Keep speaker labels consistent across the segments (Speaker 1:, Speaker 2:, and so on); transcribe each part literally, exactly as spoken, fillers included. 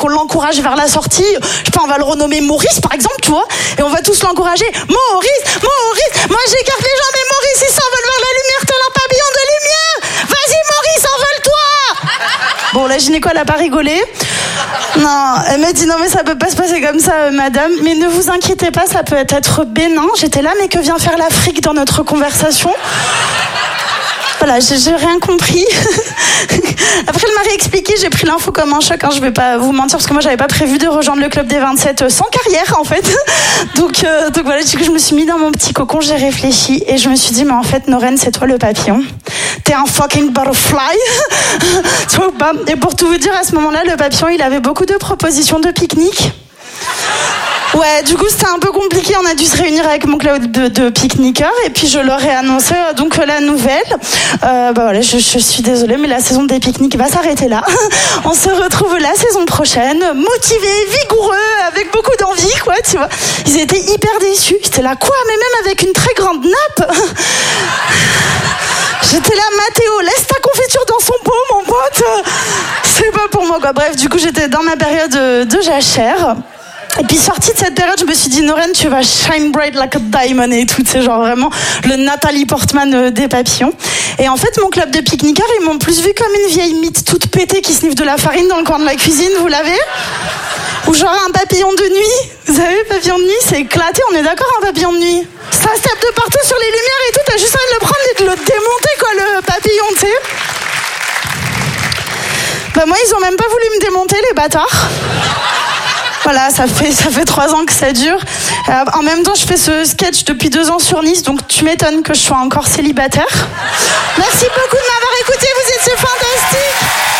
Speaker 1: qu'on l'encourage vers la sortie. Je sais pas, on va le renommer Maurice, par exemple, tu vois. Et on va tous l'encourager. Maurice, Maurice, moi j'écarte les gens, mais Maurice, il s'envole vers la lumière, tel un pavillon de lumière. Vas-y, Maurice, envole-toi. Bon, la gynéco, elle a pas rigolé. Non, elle m'a dit non mais ça peut pas se passer comme ça, euh, madame. Mais ne vous inquiétez pas, ça peut être bénin. J'étais là, mais que vient faire l'Afrique dans notre conversation ? Voilà, j'ai, j'ai rien compris. Après, elle m'a réexpliqué, j'ai pris l'info comme un choc. Hein, je vais pas vous mentir, parce que moi, j'avais pas prévu de rejoindre le club des vingt-sept sans carrière, en fait. Donc, euh, donc voilà, je me suis mis dans mon petit cocon, j'ai réfléchi et je me suis dit, mais en fait, Noren, c'est toi le papillon. T'es un fucking butterfly. Tu vois pas ? Et pour tout vous dire, à ce moment-là, le papillon, il avait beaucoup de propositions de pique-nique. Ouais, du coup c'était un peu compliqué, on a dû se réunir avec mon club de, de pique-niqueurs et puis je leur ai annoncé euh, donc la nouvelle. Euh, bah voilà, je, je suis désolée mais la saison des pique-niques va s'arrêter là. On se retrouve la saison prochaine, motivés, vigoureux, avec beaucoup d'envie quoi, tu vois. Ils étaient hyper déçus, j'étais là quoi, mais même avec une très grande nappe. J'étais là, Mathéo, laisse ta confiture dans son pot mon pote. C'est pas pour moi quoi. Bref, du coup j'étais dans ma période de, de jachère. Et puis sortie de cette période, je me suis dit Noren, tu vas shine bright like a diamond et tout, c'est genre vraiment le Nathalie Portman des papillons. Et en fait, mon club de pique-niqueurs, ils m'ont plus vu comme une vieille mythe toute pétée qui sniffe de la farine dans le coin de la cuisine, vous l'avez ? Ou genre un papillon de nuit. Vous savez, le papillon de nuit, c'est éclaté, on est d'accord, un papillon de nuit. Ça se tape de partout sur les lumières et tout, t'as juste envie de le prendre et de le démonter quoi, le papillon, tu sais. Bah moi, ils ont même pas voulu me démonter, les bâtards. Voilà, ça fait, ça fait trois ans que ça dure. Euh, en même temps, je fais ce sketch depuis deux ans sur Nice, donc tu m'étonnes que je sois encore célibataire. Merci beaucoup de m'avoir écouté, vous étiez fantastiques.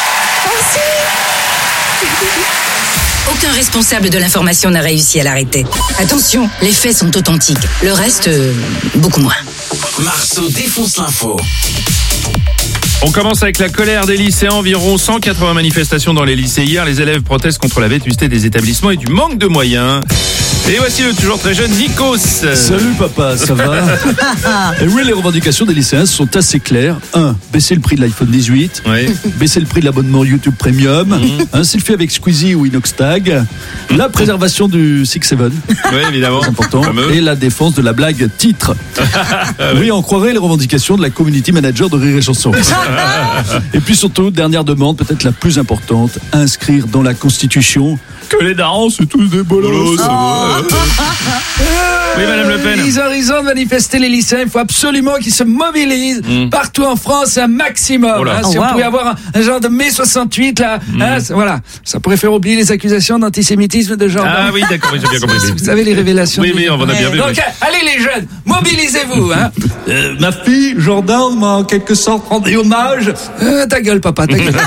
Speaker 1: Merci.
Speaker 2: Aucun responsable de l'information n'a réussi à l'arrêter. Attention, les faits sont authentiques. Le reste, euh, beaucoup moins.
Speaker 3: Marceau défonce l'info.
Speaker 4: On commence avec la colère des lycéens. Environ cent quatre-vingts manifestations dans les lycées hier. Les élèves protestent contre la vétusté des établissements et du manque de moyens. Et voici le toujours très jeune Nikos.
Speaker 5: Salut papa, ça va? Et oui, les revendications des lycéens sont assez claires. Un, baisser le prix de l'iPhone dix-huit.
Speaker 4: Oui.
Speaker 5: Baisser le prix de l'abonnement YouTube Premium. Mmh. Un selfie avec Squeezie ou Inoxtag. Mmh. La préservation du six seven.
Speaker 4: Oui, évidemment.
Speaker 5: C'est important. Fameux. Et la défense de la blague titre. Oui, on croirait les revendications de la community manager de Rire et Chanson. Et puis surtout, dernière demande, peut-être la plus importante, inscrire dans la Constitution que les darons c'est tous des bolos.
Speaker 4: Oh. Oui, Madame Le Pen.
Speaker 6: Ils ont raison de manifester, les lycéens. Il faut absolument qu'ils se mobilisent mmh. partout en France un maximum. Oh hein, si oh, on wow. pouvait avoir un, un genre de mai soixante-huit là, mmh. hein, voilà, ça pourrait faire oublier les accusations d'antisémitisme de genre.
Speaker 4: Ah oui, d'accord, oui, j'ai bien compris.
Speaker 6: Vous savez les révélations.
Speaker 4: Oui, oui, on en a bien vu.
Speaker 6: Donc, allez les jeunes, mobilisez-vous. Hein.
Speaker 5: Euh, ma fille, Jordan, m'a en quelque sorte rendu hommage.
Speaker 6: Euh, ta gueule, papa, ta gueule.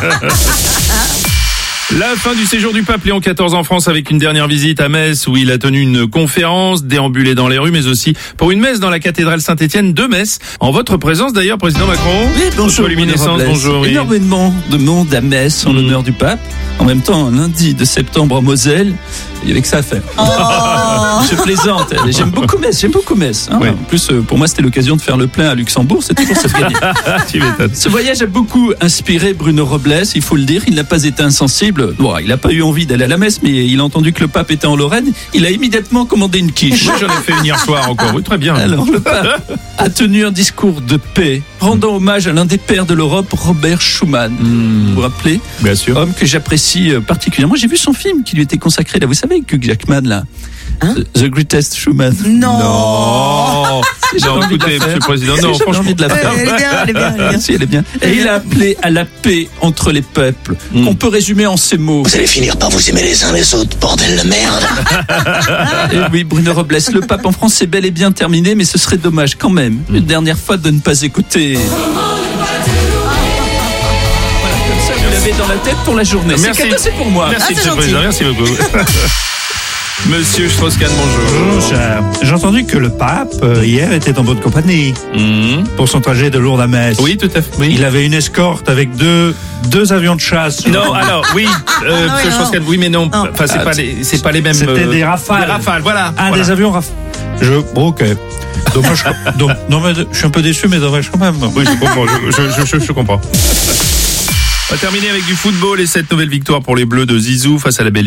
Speaker 4: La fin du séjour du pape Léon quatorze en France avec une dernière visite à Metz où il a tenu une conférence, déambulé dans les rues, mais aussi pour une messe dans la cathédrale Saint-Étienne de Metz. En votre présence d'ailleurs, Président Macron.
Speaker 5: Oui, bonjour.
Speaker 4: Luminescence, bonjour. Oui.
Speaker 5: Énormément de monde à Metz en mmh. l'honneur du pape. En même temps, lundi de septembre en Moselle, il y avait que ça à faire. Oh. Je plaisante. J'aime beaucoup Metz. J'aime beaucoup Metz. Hein. Oui. En plus, pour moi, c'était l'occasion de faire le plein à Luxembourg. C'est toujours ça de gagner.
Speaker 4: Tu m'étonnes.
Speaker 5: Ce voyage a beaucoup inspiré Bruno Robles. Il faut le dire. Il n'a pas été insensible. Bon, il n'a pas eu envie d'aller à la messe, mais il a entendu que le pape était en Lorraine. Il a immédiatement commandé une quiche.
Speaker 4: Moi, j'en ai fait une hier soir encore. Oui, très bien.
Speaker 5: Alors, le pape a tenu un discours de paix, rendant hommage à l'un des pères de l'Europe, Robert Schuman. Mmh. Vous vous rappelez?
Speaker 4: Bien sûr.
Speaker 5: Homme que j'apprécie particulièrement. J'ai vu son film qui lui était consacré, là, vous savez, avec Hugh Jackman, là. Hein? The, The Greatest Schuman.
Speaker 1: Non.
Speaker 4: Non. Non, écoutez, Monsieur le Président, non,
Speaker 5: franchement. J'ai envie de la faire.
Speaker 1: Elle est bien, elle est bien, elle est bien.
Speaker 5: Si, elle est bien. Et il a appelé à la paix entre les peuples, mm. qu'on peut résumer en ces mots.
Speaker 3: Vous allez finir par vous aimer les uns les autres, bordel de merde.
Speaker 5: Et oui, Bruno Robles, le pape en France, c'est bel et bien terminé, mais ce serait dommage quand même, mm. une dernière fois, de ne pas écouter. Voilà, comme ça, vous l'avez dans la tête pour la journée.
Speaker 4: Merci.
Speaker 5: C'est cadeau, c'est pour moi.
Speaker 4: Merci,
Speaker 1: ah,
Speaker 4: Monsieur le Président, merci beaucoup. Monsieur Strauss-Kahn, bonjour.
Speaker 7: Bonjour, cher. J'ai entendu que le pape, euh, hier, était en bonne compagnie
Speaker 4: mmh.
Speaker 7: pour son trajet de Lourdes à Metz.
Speaker 4: Oui, tout à fait. Oui.
Speaker 7: Il avait une escorte avec deux, deux avions de chasse.
Speaker 4: Non, alors, oui, euh, Monsieur Strauss-Kahn, oui, mais non. non. Enfin, c'est, ah, pas les, c'est pas les mêmes.
Speaker 7: C'était euh, des Rafales.
Speaker 4: Des Rafales, voilà.
Speaker 7: Un
Speaker 4: voilà.
Speaker 7: des avions Rafales. Je, bon, ok. Dommage, donc, non, mais je suis un peu déçu, mais dommage quand même.
Speaker 4: Oui, je comprends, je, je, je, je comprends. On va terminer avec du football et cette nouvelle victoire pour les Bleus de Zizou face à la Belgique.